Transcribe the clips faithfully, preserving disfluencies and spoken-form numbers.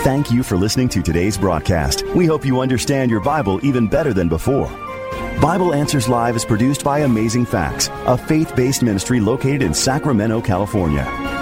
Thank you for listening to today's broadcast. We hope you understand your Bible even better than before. Bible Answers Live is produced by Amazing Facts, a faith-based ministry located in Sacramento, California.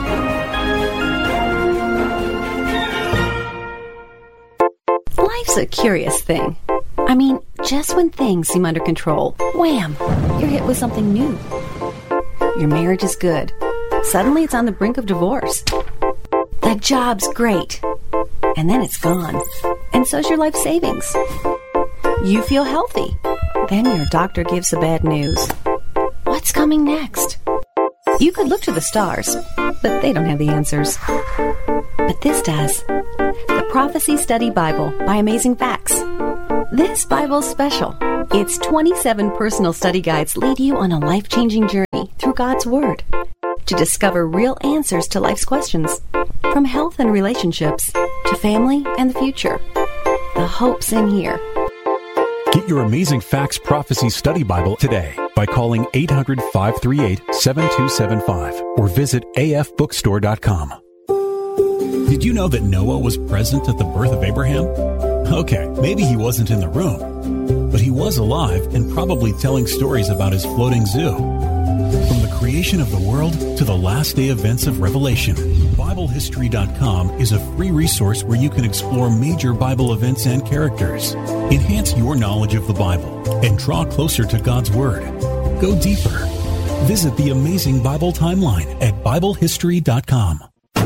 Life's a curious thing. I mean, just when things seem under control, wham, you're hit with something new. Your marriage is good. Suddenly it's on the brink of divorce. The job's great. And then it's gone. And so's your life savings. You feel healthy. Then your doctor gives the bad news. What's coming next? You could look to the stars, but they don't have the answers. But this does. The Prophecy Study Bible by Amazing Facts. This Bible's special. Its twenty-seven personal study guides lead you on a life-changing journey through God's Word to discover real answers to life's questions, from health and relationships to family and the future. The hope's in here. Get your Amazing Facts Prophecy Study Bible today by calling eight hundred, five three eight, seven two seven five or visit a f bookstore dot com. Did you know that Noah was present at the birth of Abraham? Okay, maybe he wasn't in the room, but he was alive and probably telling stories about his floating zoo. From the creation of the world to the last day events of Revelation, Bible History dot com is a free resource where you can explore major Bible events and characters. Enhance your knowledge of the Bible and draw closer to God's Word. Go deeper. Visit the Amazing Bible Timeline at Bible History dot com.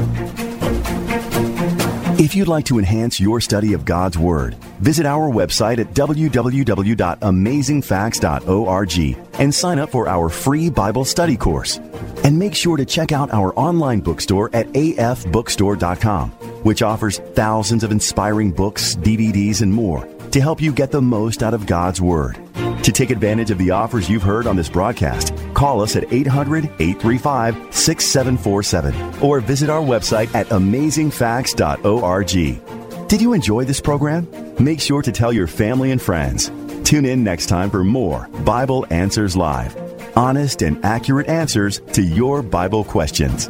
If you'd like to enhance your study of God's Word, visit our website at w w w dot amazing facts dot org and sign up for our free Bible study course. And make sure to check out our online bookstore at a f bookstore dot com, which offers thousands of inspiring books, D V Ds, and more to help you get the most out of God's Word. To take advantage of the offers you've heard on this broadcast, call us at eight hundred, eight three five, six seven four seven or visit our website at amazing facts dot org. Did you enjoy this program? Make sure to tell your family and friends. Tune in next time for more Bible Answers Live. Honest and accurate answers to your Bible questions.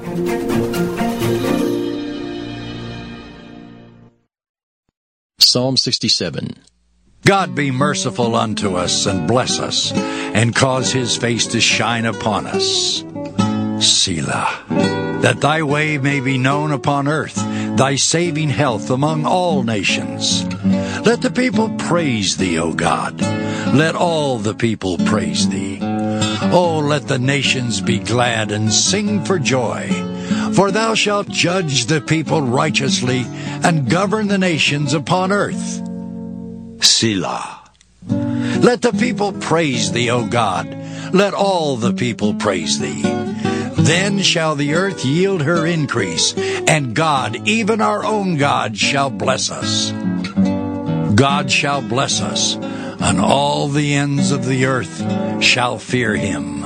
Psalm sixty-seven. God be merciful unto us and bless us, and cause his face to shine upon us. Selah. That thy way may be known upon earth, thy saving health among all nations. Let the people praise thee, O God. Let all the people praise thee. O let the nations be glad and sing for joy. For thou shalt judge the people righteously and govern the nations upon earth. Selah. Let the people praise thee, O God. Let all the people praise thee. Then shall the earth yield her increase, and God, even our own God, shall bless us. God shall bless us, and all the ends of the earth shall fear him.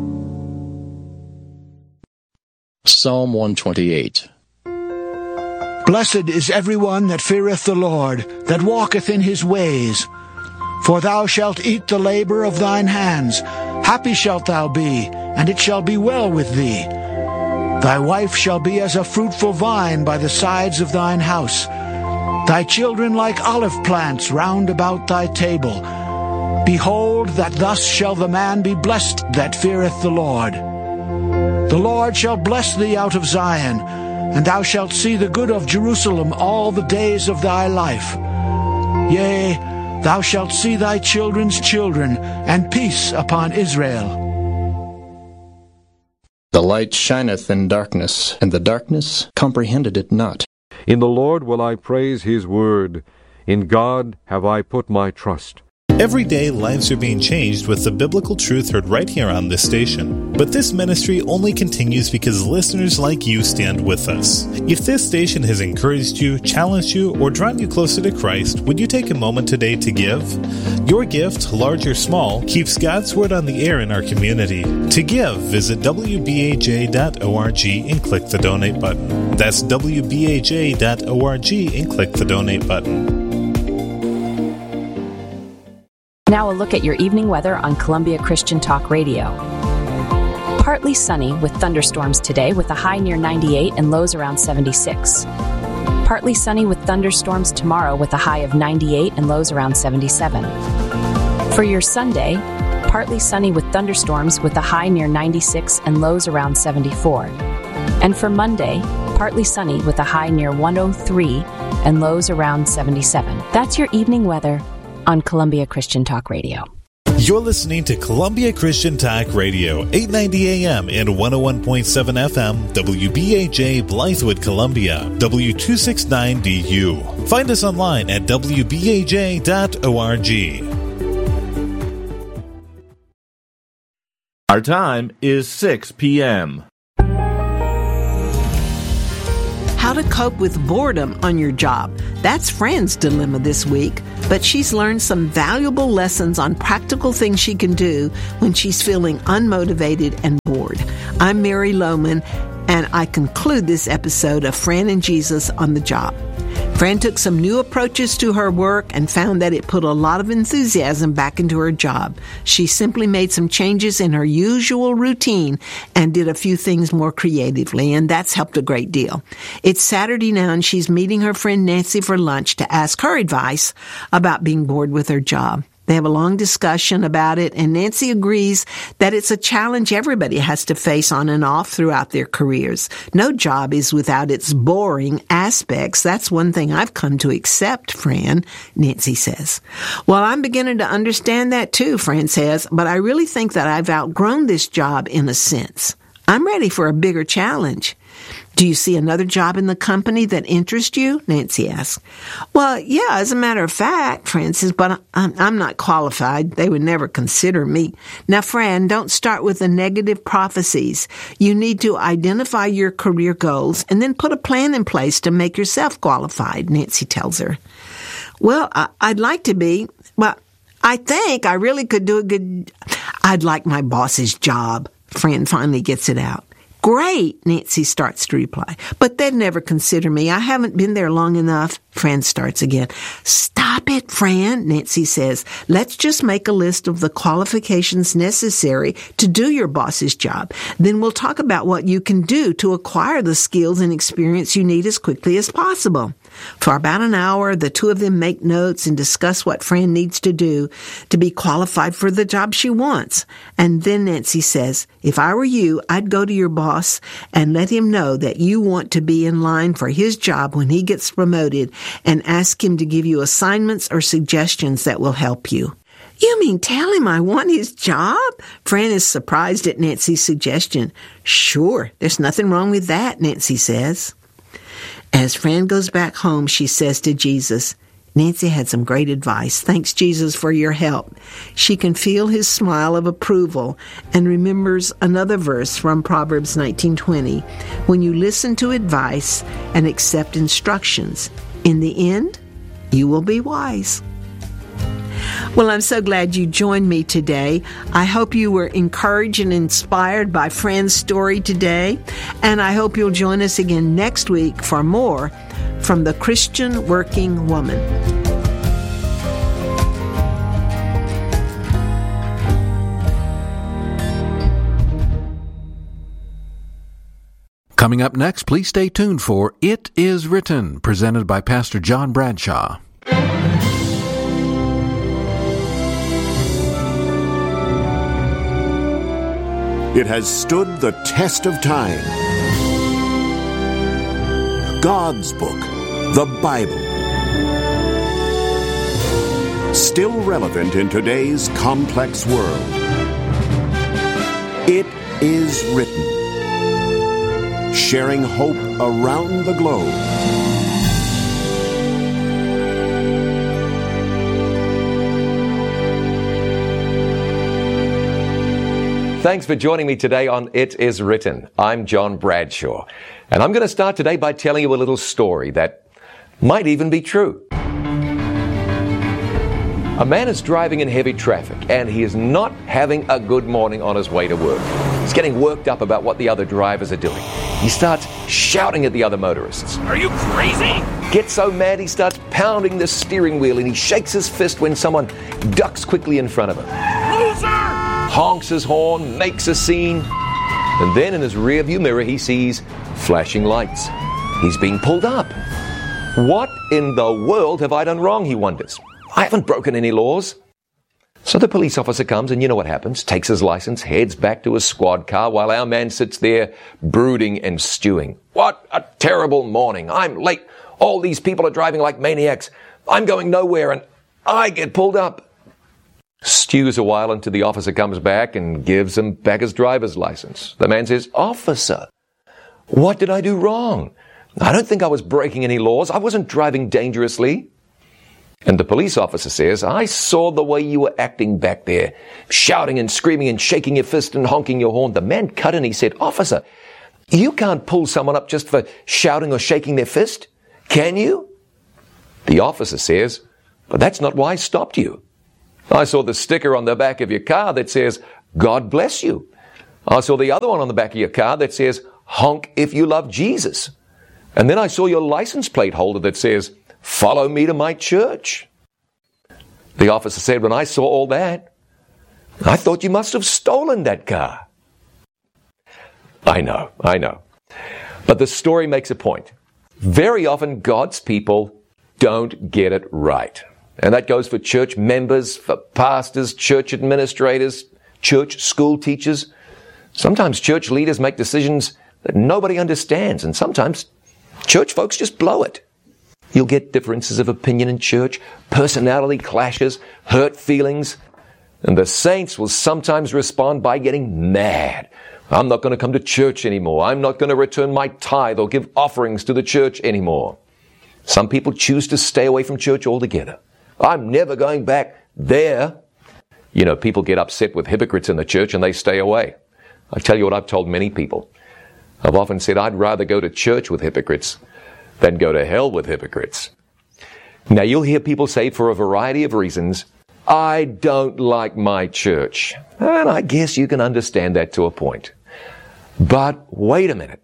Psalm one twenty-eight. Blessed is everyone that feareth the Lord, that walketh in his ways. For thou shalt eat the labor of thine hands. Happy shalt thou be, and it shall be well with thee. Thy wife shall be as a fruitful vine by the sides of thine house, thy children like olive plants round about thy table. Behold, that thus shall the man be blessed that feareth the Lord. The Lord shall bless thee out of Zion, and thou shalt see the good of Jerusalem all the days of thy life. Yea, thou shalt see thy children's children, and peace upon Israel. The light shineth in darkness, and the darkness comprehended it not. In the Lord will I praise his word. In God have I put my trust. Every day, lives are being changed with the biblical truth heard right here on this station. But this ministry only continues because listeners like you stand with us. If this station has encouraged you, challenged you, or drawn you closer to Christ, would you take a moment today to give? Your gift, large or small, keeps God's Word on the air in our community. To give, visit w b a j dot org and click the donate button. That's w b a j dot org and click the donate button. Now a look at your evening weather on Columbia Christian Talk Radio. Partly sunny with thunderstorms today with a high near ninety-eight and lows around seventy-six. Partly sunny with thunderstorms tomorrow with a high of ninety-eight and lows around seventy-seven. For your Sunday, partly sunny with thunderstorms with a high near ninety-six and lows around seventy-four. And for Monday, partly sunny with a high near one oh three and lows around seventy-seven. That's your evening weather on Columbia Christian Talk Radio. You're listening to Columbia Christian Talk Radio, eight ninety A M and one oh one point seven F M, W B A J, Blythewood, Columbia, W two sixty-nine D U. Find us online at W B A J dot org. Our time is six p.m. How to cope with boredom on your job. That's Fran's dilemma this week, but she's learned some valuable lessons on practical things she can do when she's feeling unmotivated and bored. I'm Mary Lohman, and I conclude this episode of Fran and Jesus on the Job. Fran took some new approaches to her work and found that it put a lot of enthusiasm back into her job. She simply made some changes in her usual routine and did a few things more creatively, and that's helped a great deal. It's Saturday now, and she's meeting her friend Nancy for lunch to ask her advice about being bored with her job. They have a long discussion about it, and Nancy agrees that it's a challenge everybody has to face on and off throughout their careers. No job is without its boring aspects. That's one thing I've come to accept, Fran, Nancy says. Well, I'm beginning to understand that too, Fran says, but I really think that I've outgrown this job in a sense. I'm ready for a bigger challenge. Do you see another job in the company that interests you? Nancy asks. Well, yeah, as a matter of fact, Fran says, but I'm, I'm not qualified. They would never consider me. Now, Fran, don't start with the negative prophecies. You need to identify your career goals and then put a plan in place to make yourself qualified, Nancy tells her. Well, I, I'd like to be, well, I think I really could do a good, I'd like my boss's job. Fran finally gets it out. Great, Nancy starts to reply. But they'd never consider me. I haven't been there long enough. Fran starts again. Stop it, Fran, Nancy says. Let's just make a list of the qualifications necessary to do your boss's job. Then we'll talk about what you can do to acquire the skills and experience you need as quickly as possible. For about an hour, the two of them make notes and discuss what Fran needs to do to be qualified for the job she wants. And then Nancy says, if I were you, I'd go to your boss and let him know that you want to be in line for his job when he gets promoted and ask him to give you assignments or suggestions that will help you. You mean tell him I want his job? Fran is surprised at Nancy's suggestion. Sure, there's nothing wrong with that, Nancy says. As Fran goes back home, she says to Jesus, Nancy had some great advice. Thanks, Jesus, for your help. She can feel his smile of approval and remembers another verse from Proverbs nineteen twenty. When you listen to advice and accept instructions, in the end, you will be wise. Well, I'm so glad you joined me today. I hope you were encouraged and inspired by Fran's story today, and I hope you'll join us again next week for more from the Christian Working Woman. Coming up next, please stay tuned for It Is Written, presented by Pastor John Bradshaw. It has stood the test of time. God's book, the Bible. Still relevant in today's complex world. It is written. Sharing hope around the globe. Thanks for joining me today on It Is Written. I'm John Bradshaw, and I'm going to start today by telling you a little story that might even be true. A man is driving in heavy traffic, and he is not having a good morning on his way to work. He's getting worked up about what the other drivers are doing. He starts shouting at the other motorists. Are you crazy? Gets so mad he starts pounding the steering wheel, and he shakes his fist when someone ducks quickly in front of him. Loser! Honks his horn, makes a scene, and then in his rearview mirror he sees flashing lights. He's being pulled up. What in the world have I done wrong, he wonders. I haven't broken any laws. So the police officer comes, and you know what happens. Takes his license, heads back to his squad car, while our man sits there brooding and stewing. What a terrible morning. I'm late. All these people are driving like maniacs. I'm going nowhere, and I get pulled up. Stews a while until the officer comes back and gives him back his driver's license. The man says, "Officer, what did I do wrong? I don't think I was breaking any laws. I wasn't driving dangerously." And the police officer says, "I saw the way you were acting back there, shouting and screaming and shaking your fist and honking your horn." The man cut in. He said, "Officer, you can't pull someone up just for shouting or shaking their fist, can you?" The officer says, "But that's not why I stopped you. I saw the sticker on the back of your car that says, 'God bless you.' I saw the other one on the back of your car that says, 'Honk if you love Jesus.' And then I saw your license plate holder that says, 'Follow me to my church.'" The officer said, "When I saw all that, I thought you must have stolen that car." I know, I know. But the story makes a point. Very often God's people don't get it right. And that goes for church members, for pastors, church administrators, church school teachers. Sometimes church leaders make decisions that nobody understands, and sometimes church folks just blow it. You'll get differences of opinion in church, personality clashes, hurt feelings, and the saints will sometimes respond by getting mad. "I'm not going to come to church anymore. I'm not going to return my tithe or give offerings to the church anymore." Some people choose to stay away from church altogether. "I'm never going back there." You know, people get upset with hypocrites in the church and they stay away. I tell you what I've told many people. I've often said I'd rather go to church with hypocrites than go to hell with hypocrites. Now, you'll hear people say for a variety of reasons, "I don't like my church." And I guess you can understand that to a point. But wait a minute.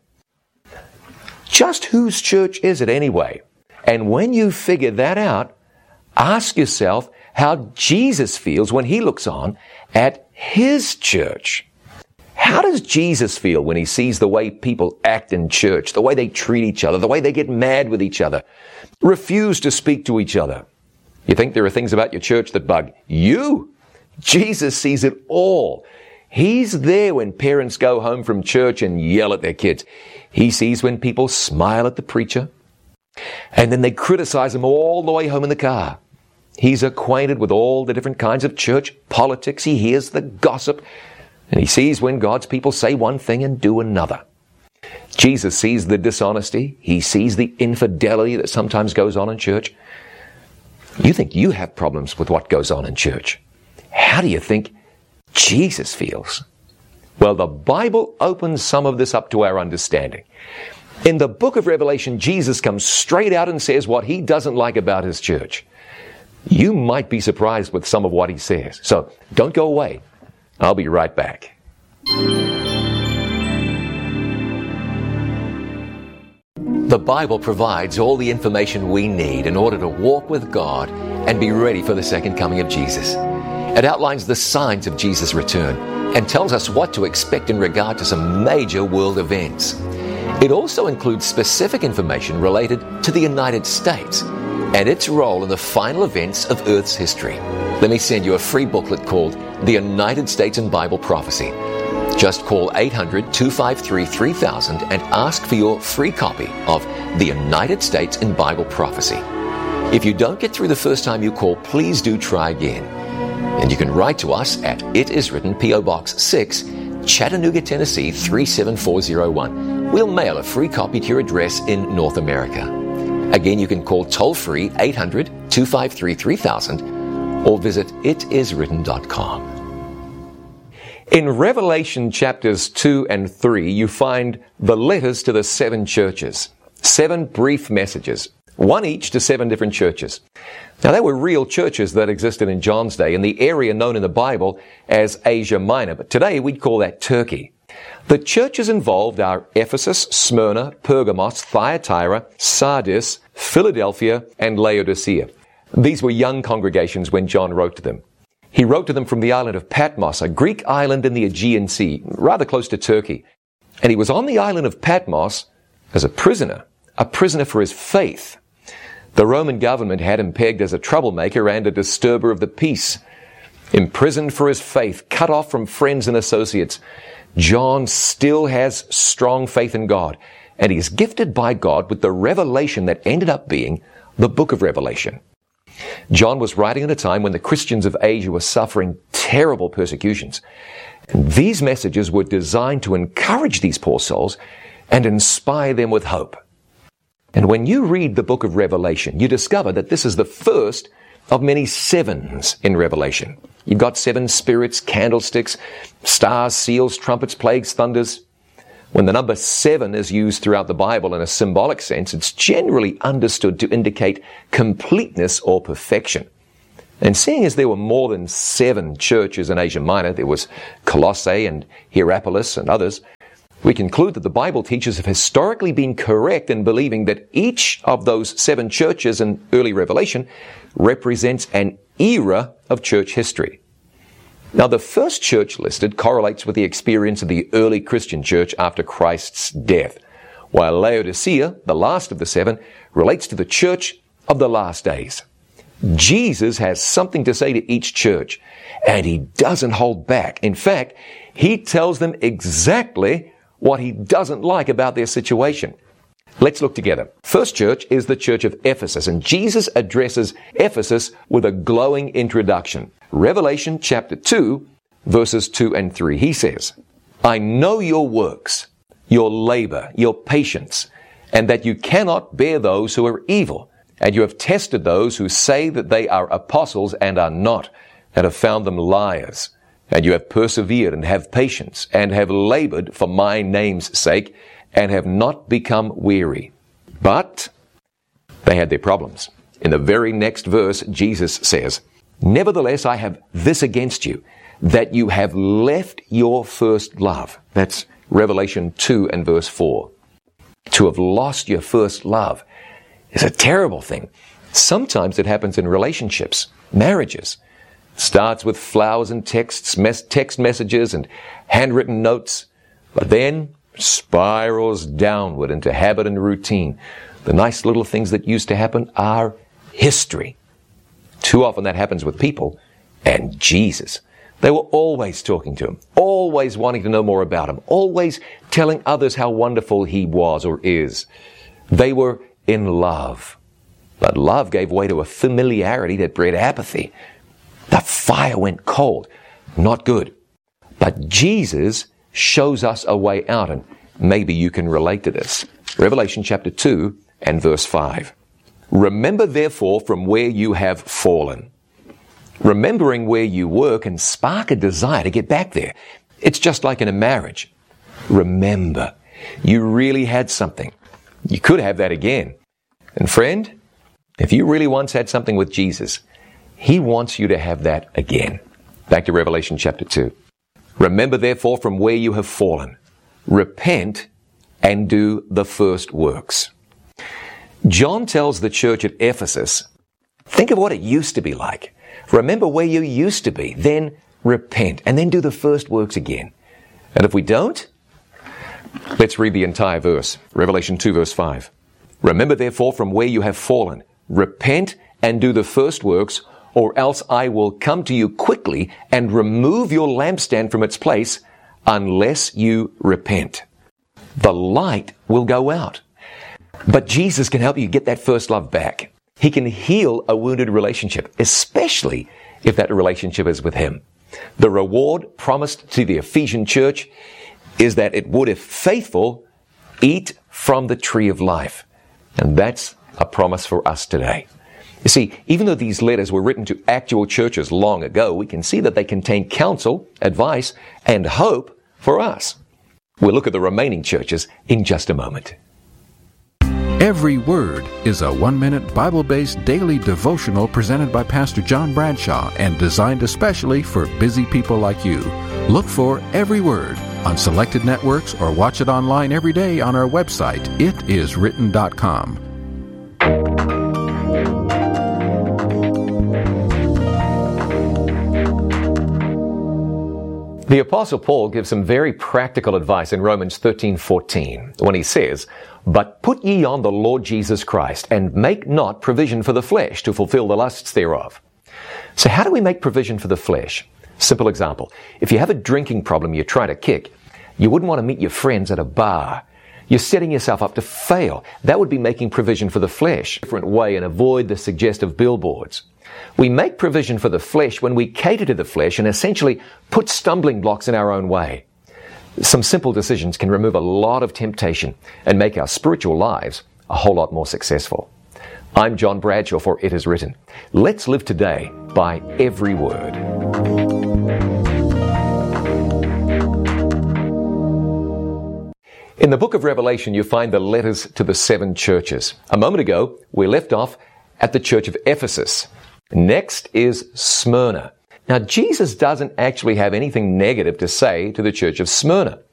Just whose church is it anyway? And when you figure that out, ask yourself how Jesus feels when he looks on at his church. How does Jesus feel when he sees the way people act in church, the way they treat each other, the way they get mad with each other, refuse to speak to each other? You think there are things about your church that bug you? Jesus sees it all. He's there when parents go home from church and yell at their kids. He sees when people smile at the preacher, and then they criticize him all the way home in the car. He's acquainted with all the different kinds of church politics. He hears the gossip, and he sees when God's people say one thing and do another. Jesus sees the dishonesty. He sees the infidelity that sometimes goes on in church. You think you have problems with what goes on in church. How do you think Jesus feels? Well, the Bible opens some of this up to our understanding. In the book of Revelation, Jesus comes straight out and says what he doesn't like about his church. You might be surprised with some of what he says. So don't go away. I'll be right back. The Bible provides all the information we need in order to walk with God and be ready for the second coming of Jesus. It outlines the signs of Jesus' return and tells us what to expect in regard to some major world events. It also includes specific information related to the United States and its role in the final events of Earth's history. Let me send you a free booklet called The United States in Bible Prophecy. Just call eight hundred, two five three, three thousand and ask for your free copy of The United States in Bible Prophecy. If you don't get through the first time you call, please do try again. And you can write to us at It Is Written, P O Box six, Chattanooga, Tennessee three seven four zero one. We'll mail a free copy to your address in North America. Again, you can call toll-free eight hundred, two five three, three thousand or visit it is written dot com. In Revelation chapters two and three, you find the letters to the seven churches. Seven brief messages, one each to seven different churches. Now, they were real churches that existed in John's day in the area known in the Bible as Asia Minor, but today we'd call that Turkey. The churches involved are Ephesus, Smyrna, Pergamos, Thyatira, Sardis, Philadelphia, and Laodicea. These were young congregations when John wrote to them. He wrote to them from the island of Patmos, a Greek island in the Aegean Sea, rather close to Turkey. And he was on the island of Patmos as a prisoner, a prisoner for his faith. The Roman government had him pegged as a troublemaker and a disturber of the peace. Imprisoned for his faith, cut off from friends and associates, John still has strong faith in God, and he is gifted by God with the revelation that ended up being the book of Revelation. John was writing at a time when the Christians of Asia were suffering terrible persecutions. And these messages were designed to encourage these poor souls and inspire them with hope. And when you read the book of Revelation, you discover that this is the first of many sevens in Revelation. You've got seven spirits, candlesticks, stars, seals, trumpets, plagues, thunders. When the number seven is used throughout the Bible in a symbolic sense, it's generally understood to indicate completeness or perfection. And seeing as there were more than seven churches in Asia Minor, there was Colossae and Hierapolis and others, we conclude that the Bible teachers have historically been correct in believing that each of those seven churches in early Revelation represents an era of church history. Now, the first church listed correlates with the experience of the early Christian church after Christ's death, while Laodicea, the last of the seven, relates to the church of the last days. Jesus has something to say to each church, and he doesn't hold back. In fact, he tells them exactly what he doesn't like about their situation. Let's look together. First church is the church of Ephesus, and Jesus addresses Ephesus with a glowing introduction. Revelation chapter two, verses two and three. He says, I know your works, your labor, your patience, and that you cannot bear those who are evil. And you have tested those who say that they are apostles and are not, and have found them liars. And you have persevered and have patience, and have labored for my name's sake, and have not become weary. But they had their problems. In the very next verse, Jesus says, Nevertheless, I have this against you, that you have left your first love. That's Revelation two and verse four. To have lost your first love is a terrible thing. Sometimes it happens in relationships, marriages. It starts with flowers and texts, mes- text messages and handwritten notes, but then spirals downward into habit and routine. The nice little things that used to happen are history. Too often that happens with people and Jesus. They were always talking to him, always wanting to know more about him, always telling others how wonderful he was or is. They were in love. But love gave way to a familiarity that bred apathy. The fire went cold. Not good. But Jesus shows us a way out, and maybe you can relate to this. Revelation chapter two and verse five. Remember therefore from where you have fallen. Remembering where you were can spark a desire to get back there. It's just like in a marriage. Remember, you really had something. You could have that again. And friend, if you really once had something with Jesus, he wants you to have that again. Back to Revelation chapter two. Remember therefore from where you have fallen. Repent and do the first works. John tells the church at Ephesus, think of what it used to be like. Remember where you used to be. Then repent and then do the first works again. And if we don't, let's read the entire verse. Revelation two verse five. Remember therefore from where you have fallen. Repent and do the first works, or else I will come to you quickly and remove your lampstand from its place unless you repent. The light will go out. But Jesus can help you get that first love back. He can heal a wounded relationship, especially if that relationship is with him. The reward promised to the Ephesian church is that it would, if faithful, eat from the tree of life. And that's a promise for us today. You see, even though these letters were written to actual churches long ago, we can see that they contain counsel, advice, and hope for us. We'll look at the remaining churches in just a moment. Every Word is a one-minute Bible-based daily devotional presented by Pastor John Bradshaw and designed especially for busy people like you. Look for Every Word on selected networks or watch it online every day on our website, it is written dot com. The The Apostle Paul gives some very practical advice in Romans thirteen fourteen when he says, "But put ye on the Lord Jesus Christ, and make not provision for the flesh to fulfill the lusts thereof." So how do we make provision for the flesh? Simple example. If you have a drinking problem you're trying to kick, you wouldn't want to meet your friends at a bar. You're setting yourself up to fail. That would be making provision for the flesh. Different way, and avoid the suggestive billboards. We make provision for the flesh when we cater to the flesh and essentially put stumbling blocks in our own way. Some simple decisions can remove a lot of temptation and make our spiritual lives a whole lot more successful. I'm John Bradshaw for It Is Written. Let's live today by every word. In the book of Revelation, you find the letters to the seven churches. A moment ago, we left off at the church of Ephesus. Next is Smyrna. Now, Jesus doesn't actually have anything negative to say to the church of Smyrna.